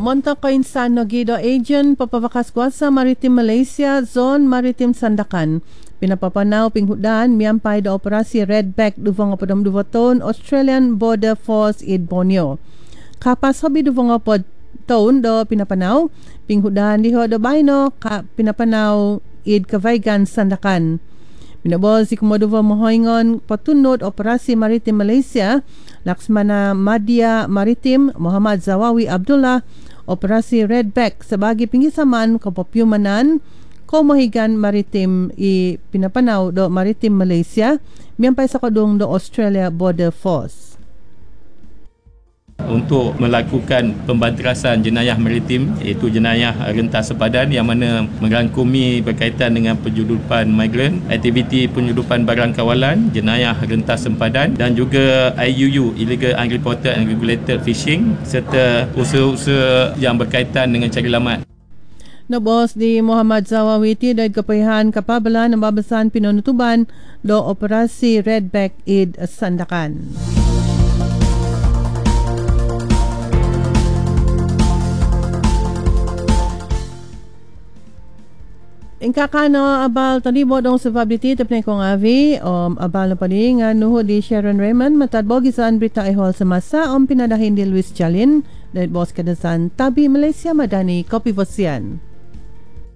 Monta Koinsan Nogido Agent Papabakas Kuasa Maritim Malaysia Zone Maritim Sandakan pinapapanaw pinghudan miampay da operasi Redback duvong apadam duvaton Australian Border Force id Borneo. Kapas hobi duvong apad taon do pinapanaw pinghudan diho do baino pinapanaw id Kavaigan Sandakan. Minabol si Komodovo Mohoingon patunod operasi Maritim Malaysia Laksmana Madya Maritim Muhammad Zawawi Abdullah operasi Redback sebagai pinggisaman kapopyumanan Komohigan Maritim i pinapanaw do Maritim Malaysia miampay sa kadung do Australia Border Force untuk melakukan pembanterasan jenayah maritim iaitu jenayah rentas sepadan yang mana merangkumi berkaitan dengan penyeludupan migran, aktiviti penyeludupan barang kawalan, jenayah rentas sempadan dan juga IUU Illegal Unreported and Regulated Fishing serta usaha-usaha yang berkaitan dengan cari lamat. Nabos di Muhammad Zawawiti dari kepayahan kapabalan ng babasan pinunutuban do operasi Redback id Sandakan. Ingkakano abal talibo dong sa fabriti tapnay kong avi abal na pali nga nuho di Sharon Raymond matadbog isaan Brita Ihol sa masa pinadahin di Luis Jalin dahil boss kadasan Tabi Malaysia Madani Kopi Vosian.